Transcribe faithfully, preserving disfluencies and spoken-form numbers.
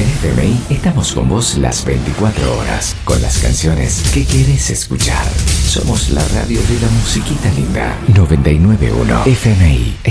En F M I estamos con vos las veinticuatro horas, con las canciones que querés escuchar. Somos la radio de la musiquita linda. noventa y nueve punto uno F M I.